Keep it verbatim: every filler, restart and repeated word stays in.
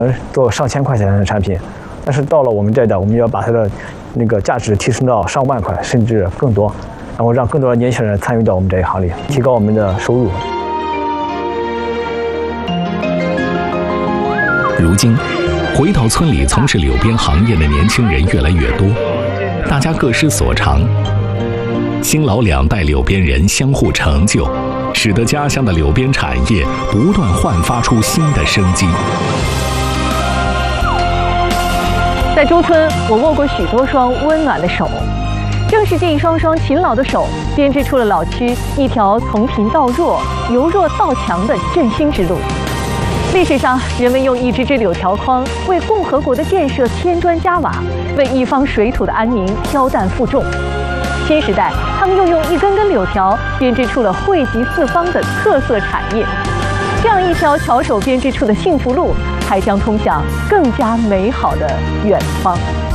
做上千块钱的产品，但是到了我们这一代，我们要把它的那个价值提升到上万块，甚至更多，然后让更多的年轻人参与到我们这一行里，提高我们的收入。 如今，回头村里从事柳编行业的年轻人越来越多，大家各施所长，新老两代柳编人相互成就，使得家乡的柳编产业不断焕发出新的生机。 在周村，我握过许多双温暖的手，正是这一双双勤劳的手，编织出了老区一条从贫到弱、由弱到强的振兴之路。历史上，人们用一支支柳条筐为共和国的建设添砖加瓦，为一方水土的安宁挑担负重。新时代，他们又用一根根柳条编织出了惠及四方的特色产业。这样一条巧手编织出的幸福路，还将通向更加美好的远方。